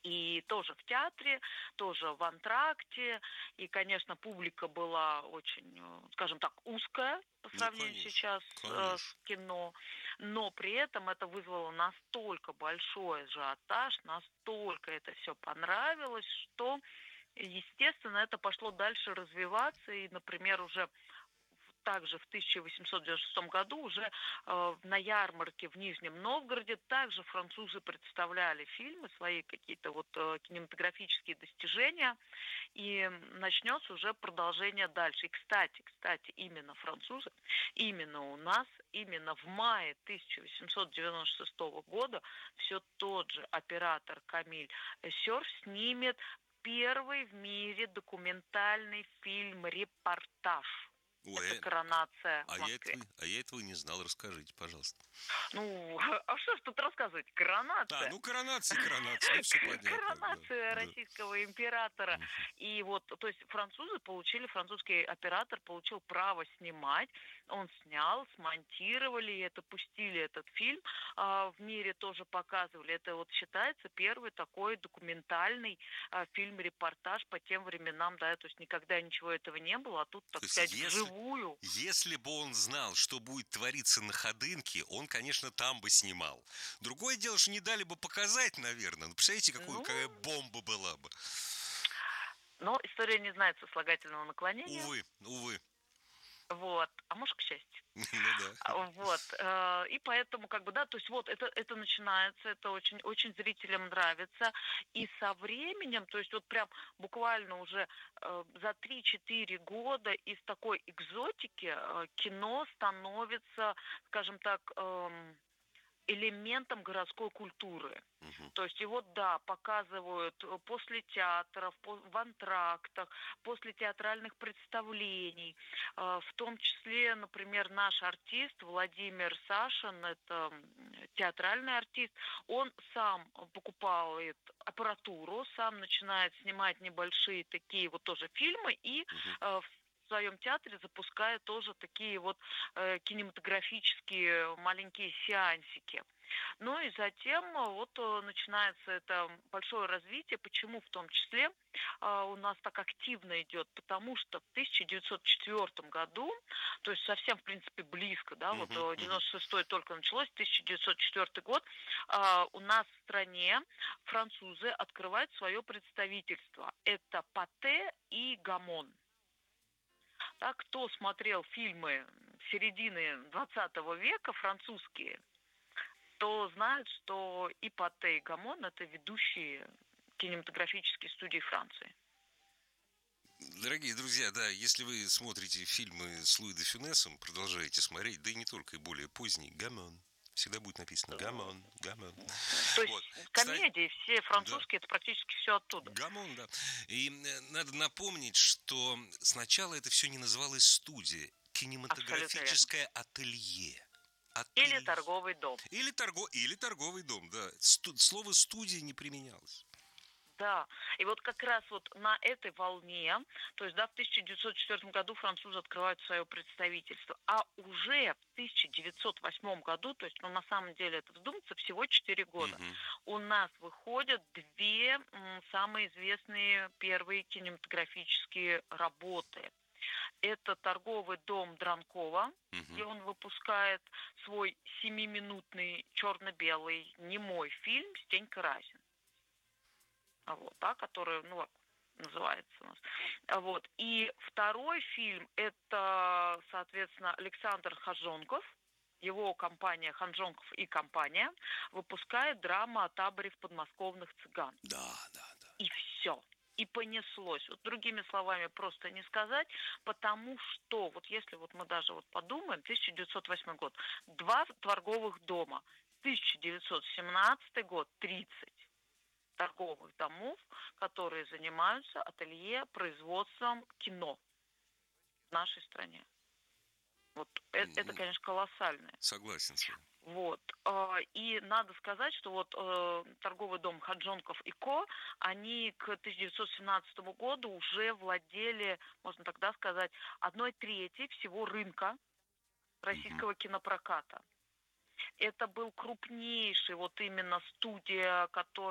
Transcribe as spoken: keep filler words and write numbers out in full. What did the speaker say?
И тоже в театре, тоже в антракте. И, конечно, публика была очень, скажем так, узкая по Ну, сравнению конечно, сейчас э, конечно. с кино. Но при этом это вызвало настолько большой ажиотаж, настолько это все понравилось, что, естественно, это пошло дальше развиваться. И, например, уже также в тысяча восемьсот девяносто шестом году уже э, на ярмарке в Нижнем Новгороде также французы представляли фильмы, свои какие-то вот э, кинематографические достижения, и начнется уже продолжение дальше. И, кстати, кстати, именно французы, именно у нас, именно в мае тысяча восемьсот девяносто шестого года все тот же оператор Камиль Сёрж снимет первый в мире документальный фильм «Репортаж». Это Ой, коронация а в я Москве. этого, а я этого не знал. Расскажите, пожалуйста. Ну, а что ж тут рассказывать? А, Коронация. ну коронация, коронация, ну все понятно, да, Коронация да. российского императора. Мгм. И вот, то есть французы получили, французский оператор получил право снимать. Он снял, смонтировали, и это пустили этот фильм. А, в мире тоже показывали. Это вот считается первый такой документальный а, фильм-репортаж по тем временам, да, то есть никогда ничего этого не было, а тут, То так есть, сказать, если, вживую. если бы он знал, что будет твориться на Ходынке, он, конечно, там бы снимал. Другое дело, что не дали бы показать, наверное. Ну, представляете, какую, Ну, какая бомба была бы. но история не знает сослагательного наклонения. Увы, увы. Вот, а может, к счастью. Ну да. А, Вот, э, и поэтому, как бы, да, то есть вот это, это начинается, это очень, очень зрителям нравится, и со временем, то есть вот прям буквально уже э, за три-четыре года из такой экзотики э, кино становится, скажем так, эм, элементом городской культуры. Мгм. То есть его, да, показывают э, после театров, по- в антрактах, после театральных представлений. Э, В том числе, например, наш артист Владимир Сашин, это м, театральный артист, он сам покупает аппаратуру, сам начинает снимать небольшие такие вот тоже фильмы и Мгм. э, в своем театре запускает тоже такие вот э, кинематографические маленькие сеансики. Ну и затем э, вот э, начинается это большое развитие. Почему в том числе э, у нас так активно идет? Потому что в тысяча девятьсот четвёртом году, то есть совсем в принципе близко, да, вот Мгм. э, Мгм. девяносто шестой только началось, тысяча девятьсот четвёртый год, э, у нас в стране французы открывают свое представительство. Это Пате и Гамон. Так, кто смотрел фильмы середины двадцатого века, французские, то знают, что и Патте, и Гамон – это ведущие кинематографические студии Франции. Дорогие друзья, да, если вы смотрите фильмы с Луи де Фюнесом, продолжаете смотреть, да и не только, и более поздние, гамон. Всегда будет написано гамон, гамон. То Вот. есть Кстати, комедии все да, французские – это практически все оттуда. гамон, да. И э, надо напомнить, что сначала это все не называлось студия, Абсолютно верно. кинематографическое ателье. Или Ателье. торговый дом. Или, торго... Или торговый дом, да. Сту... Слово студия не применялось. Да, и вот как раз вот на этой волне, то есть, да, в тысяча девятьсот четвёртом году французы открывают свое представительство, а уже в тысяча девятьсот восьмом году, то есть, ну, на самом деле, это вздуматься, всего четыре года, Мгм. у нас выходят две м, самые известные первые кинематографические работы. Это торговый дом Дранкова, где Мгм. он выпускает свой семиминутный черно-белый немой фильм «Стенька Разин». А вот, да, который, ну, вот, называется у нас. А вот. И второй фильм – это, соответственно, Александр Хаджонков, его компания «Ханжонков и компания» выпускает драму о таборе в подмосковных цыган. Да, да, да. И все. И понеслось. Вот другими словами просто не сказать, потому что, вот если вот мы даже вот подумаем, тысяча девятьсот восьмой год, два торговых дома, тысяча девятьсот семнадцатый год, тридцать торговых домов, которые занимаются ателье производством кино в нашей стране. Вот это, это Ну, конечно, колоссальное. согласен с вами. Вот. а, И надо сказать, что вот э, торговый дом Хаджонков и Ко, они к тысяча девятьсот семнадцатому году уже владели, можно тогда сказать, одной трети всего рынка Мгм. российского кинопроката. Это был крупнейший вот именно студия, которая